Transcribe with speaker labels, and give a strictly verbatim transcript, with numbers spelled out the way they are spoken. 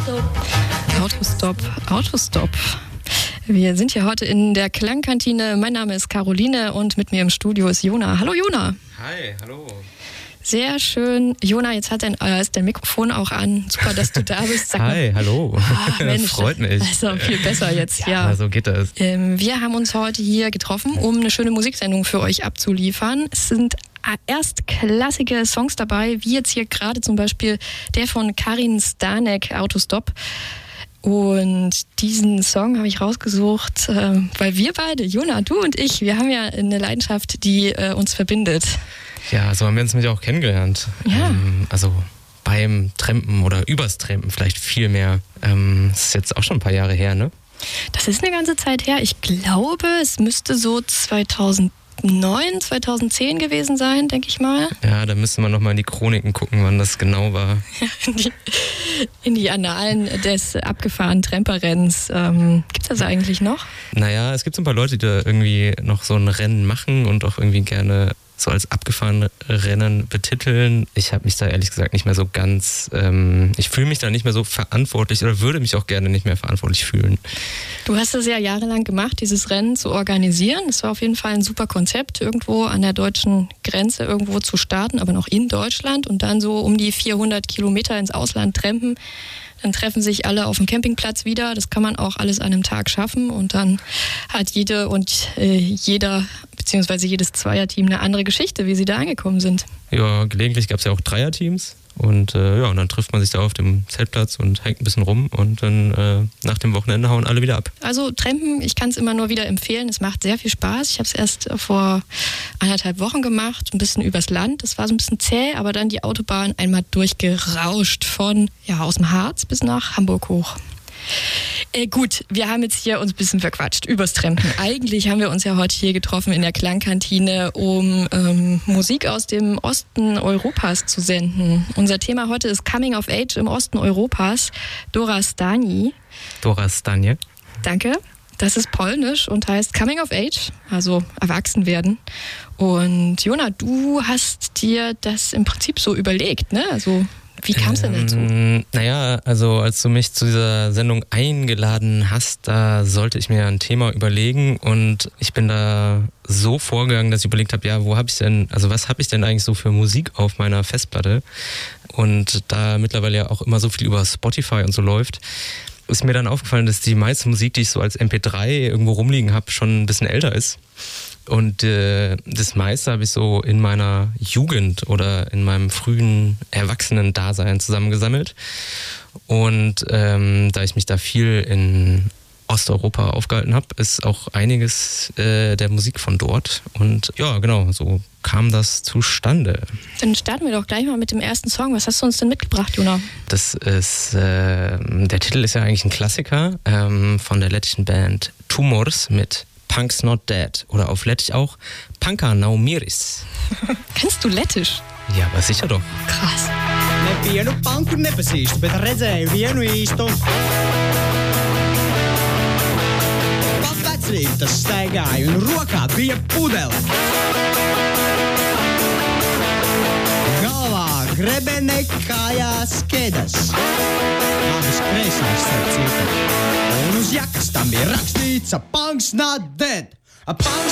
Speaker 1: Autostop, Autostop. Wir sind hier heute in der Klangkantine. Mein Name ist Caroline und mit mir im Studio ist Jona. Hallo Jona.
Speaker 2: Hi, hallo.
Speaker 1: Sehr schön. Jona, jetzt hat dein, äh, ist dein Mikrofon auch an. Super, dass du da bist.
Speaker 2: Sag Hi, mal. Hallo.
Speaker 1: Oh, Mensch,
Speaker 2: freut mich.
Speaker 1: Also viel besser jetzt, ja.
Speaker 2: Ja, so geht das.
Speaker 1: Ähm, wir haben uns heute hier getroffen, um eine schöne Musiksendung für euch abzuliefern. Es sind erstklassige Songs dabei, wie jetzt hier gerade zum Beispiel der von Karin Stanek, Autostop. Und diesen Song habe ich rausgesucht, äh, weil wir beide, Jona, du und ich, wir haben ja eine Leidenschaft, die äh, uns verbindet.
Speaker 2: Ja, so haben wir uns nämlich auch kennengelernt.
Speaker 1: Ja.
Speaker 2: Ähm, also beim Trampen oder übers Trampen vielleicht viel mehr. Ähm, das ist jetzt auch schon ein paar Jahre her, ne?
Speaker 1: Das ist eine ganze Zeit her. Ich glaube, es müsste so zweitausendneun, zweitausendzehn gewesen sein, denke ich mal.
Speaker 2: Ja, da müsste man nochmal in die Chroniken gucken, wann das genau war.
Speaker 1: Ja, in, die, in die Annalen des abgefahrenen Tramperrennens. Ähm, gibt es das eigentlich noch?
Speaker 2: Naja, es gibt so ein paar Leute, die da irgendwie noch so ein Rennen machen und auch irgendwie gerne so als abgefahrene Rennen betiteln. Ich habe mich da ehrlich gesagt nicht mehr so ganz, ähm, ich fühle mich da nicht mehr so verantwortlich oder würde mich auch gerne nicht mehr verantwortlich fühlen.
Speaker 1: Du hast es ja jahrelang gemacht, dieses Rennen zu organisieren. Es war auf jeden Fall ein super Konzept, irgendwo an der deutschen Grenze irgendwo zu starten, aber noch in Deutschland und dann so um die vierhundert Kilometer ins Ausland trampen. Dann treffen sich alle auf dem Campingplatz wieder. Das kann man auch alles an einem Tag schaffen. Und dann hat jede und äh, jeder, beziehungsweise jedes Zweierteam eine andere Geschichte, wie sie da angekommen sind.
Speaker 2: Ja, gelegentlich gab es ja auch Dreierteams. Und äh, ja, und dann trifft man sich da auf dem Zeltplatz und hängt ein bisschen rum. Und dann äh, nach dem Wochenende hauen alle wieder ab.
Speaker 1: Also Trampen, ich kann es immer nur wieder empfehlen. Es macht sehr viel Spaß. Ich habe es erst vor anderthalb Wochen gemacht, ein bisschen übers Land. Das war so ein bisschen zäh, aber dann die Autobahn einmal durchgerauscht von ja, aus dem Harz bis nach Hamburg hoch. Äh, gut, wir haben jetzt hier uns ein bisschen verquatscht übers Trampen. Eigentlich haben wir uns ja heute hier getroffen in der Klangkantine, um ähm, Musik aus dem Osten Europas zu senden. Unser Thema heute ist Coming of Age im Osten Europas. Dora Stani.
Speaker 2: Dora Stani.
Speaker 1: Danke. Das ist polnisch und heißt Coming of Age, also erwachsen werden. Und Jona, du hast dir das im Prinzip so überlegt, ne? Also wie kam es denn dazu?
Speaker 2: Ähm, naja, also als du mich zu dieser Sendung eingeladen hast, da sollte ich mir ein Thema überlegen und ich bin da so vorgegangen, dass ich überlegt habe, ja, wo habe ich denn, also was habe ich denn eigentlich so für Musik auf meiner Festplatte? Und da mittlerweile ja auch immer so viel über Spotify und so läuft, ist mir dann aufgefallen, dass die meiste Musik, die ich so als M P drei irgendwo rumliegen habe, schon ein bisschen älter ist. Und äh, das meiste habe ich so in meiner Jugend oder in meinem frühen Erwachsenen-Dasein zusammengesammelt. Und ähm, da ich mich da viel in Osteuropa aufgehalten habe, ist auch einiges äh, der Musik von dort. Und ja, genau, so kam das zustande.
Speaker 1: Dann starten wir doch gleich mal mit dem ersten Song. Was hast du uns denn mitgebracht, Jona?
Speaker 2: Das ist, äh, der Titel ist ja eigentlich ein Klassiker ähm, von der lettischen Band Tumors mit Punk's Not Dead oder auf Lettisch auch Panka Nav Miris.
Speaker 1: Kennst du Lettisch?
Speaker 2: Ja, aber sicher doch.
Speaker 1: Krass.
Speaker 3: Nevienu panku nepazīstu, bet redzēju vienu īstu. Pa vecrītas staigāju un rokā bija pudele. Galvā grebene, kājās kēdes. Abas kreisās starp citu. Un uz jakas tam bija rakstīts a punk's not dead. A punk's